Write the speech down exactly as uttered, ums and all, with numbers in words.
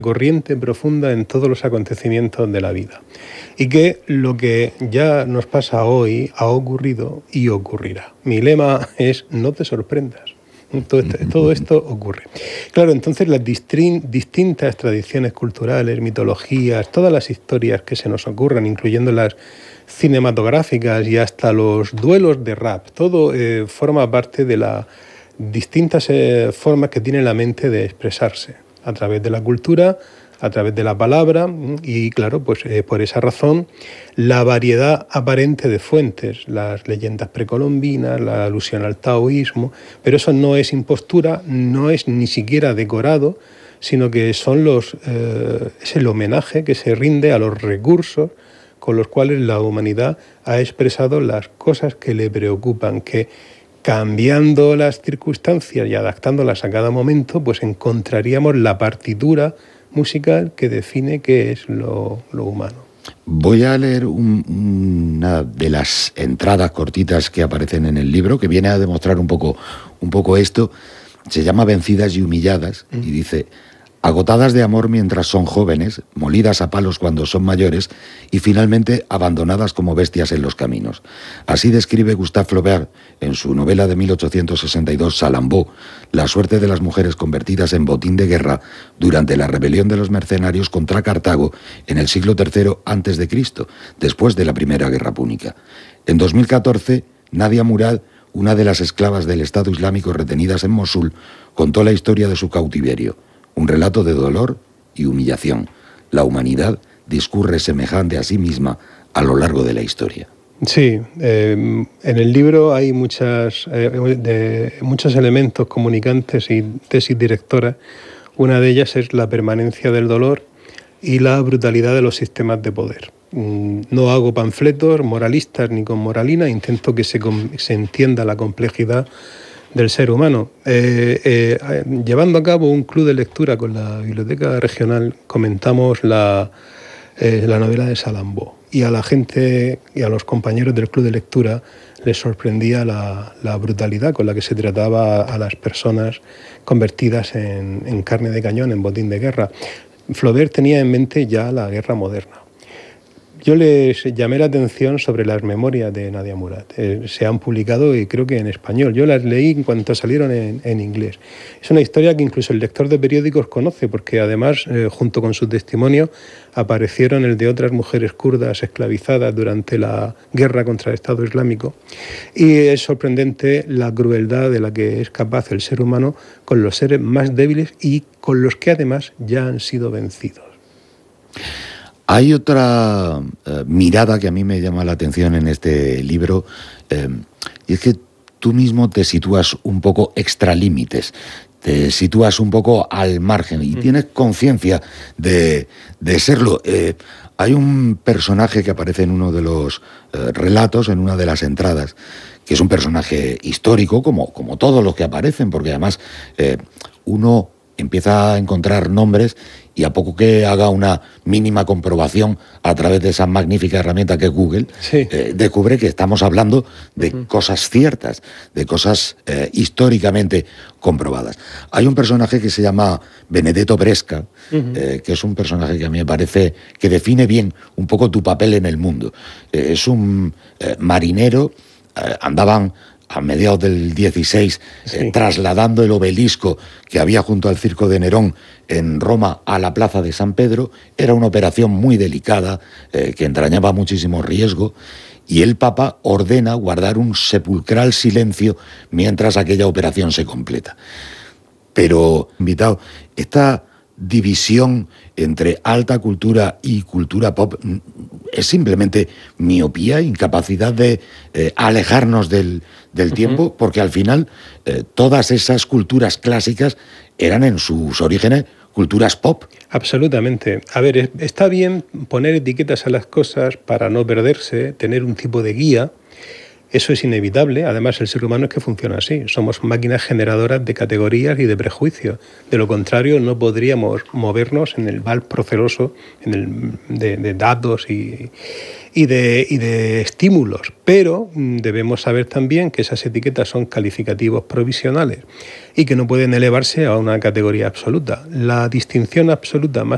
corriente profunda en todos los acontecimientos de la vida. Y que lo que ya nos pasa hoy ha ocurrido y ocurrirá. Mi lema es: no te sorprendas. Todo esto, todo esto ocurre. Claro, entonces las distrin, distintas tradiciones culturales, mitologías, todas las historias que se nos ocurran, incluyendo las cinematográficas y hasta los duelos de rap, todo eh, forma parte de las distintas eh, formas que tiene la mente de expresarse, a través de la cultura, a través de la palabra, y claro, pues eh, por esa razón la variedad aparente de fuentes, las leyendas precolombinas, la alusión al taoísmo, pero eso no es impostura, no es ni siquiera decorado, sino que son los, eh, es el homenaje que se rinde a los recursos con los cuales la humanidad ha expresado las cosas que le preocupan, que cambiando las circunstancias y adaptándolas a cada momento, pues encontraríamos la partitura musical que define qué es lo, lo humano. Voy a leer un, una de las entradas cortitas que aparecen en el libro, que viene a demostrar un poco, un poco esto. Se llama Vencidas y humilladas, mm. y dice: agotadas de amor mientras son jóvenes, molidas a palos cuando son mayores y finalmente abandonadas como bestias en los caminos. Así describe Gustave Flaubert en su novela de mil ochocientos sesenta y dos, Salammbô, la suerte de las mujeres convertidas en botín de guerra durante la rebelión de los mercenarios contra Cartago en el siglo tercero antes de Cristo, después de la Primera Guerra Púnica. En dos mil catorce, Nadia Murad, una de las esclavas del Estado Islámico retenidas en Mosul, contó la historia de su cautiverio. Un relato de dolor y humillación. La humanidad discurre semejante a sí misma a lo largo de la historia. Sí, eh, en el libro hay muchas, eh, de, muchos elementos comunicantes y tesis directoras. Una de ellas es la permanencia del dolor y la brutalidad de los sistemas de poder. No hago panfletos moralistas ni con moralina, intento que se, se entienda la complejidad del ser humano. Eh, eh, llevando a cabo un club de lectura con la Biblioteca Regional, comentamos la, eh, la novela de Salammbô, y a la gente y a los compañeros del club de lectura les sorprendía la, la brutalidad con la que se trataba a las personas convertidas en, en carne de cañón, en botín de guerra. Flaubert tenía en mente ya la guerra moderna. Yo les llamé la atención sobre las memorias de Nadia Murad. Eh, se han publicado, y creo que en español. Yo las leí en cuanto salieron en, en inglés. Es una historia que incluso el lector de periódicos conoce, porque además, eh, junto con su testimonio, aparecieron el de otras mujeres kurdas esclavizadas durante la guerra contra el Estado Islámico. Y es sorprendente la crueldad de la que es capaz el ser humano con los seres más débiles y con los que además ya han sido vencidos. Hay otra eh, mirada que a mí me llama la atención en este libro, eh, y es que tú mismo te sitúas un poco extralímites, te sitúas un poco al margen y mm. tienes conciencia de, de serlo. Eh, hay un personaje que aparece en uno de los eh, relatos, en una de las entradas, que es un personaje histórico, como, como todos los que aparecen, porque además eh, uno empieza a encontrar nombres y a poco que haga una mínima comprobación a través de esa magnífica herramienta que es Google, sí. eh, descubre que estamos hablando de uh-huh. cosas ciertas, de cosas eh, históricamente comprobadas. Hay un personaje que se llama Benedetto Bresca, uh-huh. eh, que es un personaje que a mí me parece que define bien un poco tu papel en el mundo. Eh, es un eh, marinero, eh, andaban a mediados del dieciséis, sí. eh, trasladando el obelisco que había junto al Circo de Nerón en Roma a la Plaza de San Pedro. Era una operación muy delicada, eh, que entrañaba muchísimo riesgo, y el Papa ordena guardar un sepulcral silencio mientras aquella operación se completa. Pero, invitado, esta división entre alta cultura y cultura pop es simplemente miopía, incapacidad de eh, alejarnos del, del uh-huh. tiempo, porque al final eh, todas esas culturas clásicas eran en sus orígenes culturas pop. Absolutamente. A ver, está bien poner etiquetas a las cosas para no perderse, tener un tipo de guía. Eso es inevitable. Además, el ser humano es que funciona así. Somos máquinas generadoras de categorías y de prejuicios. De lo contrario, no podríamos movernos en el val proceloso en el, de, de datos y, y, de, y de estímulos. Pero debemos saber también que esas etiquetas son calificativos provisionales y que no pueden elevarse a una categoría absoluta. La distinción absoluta más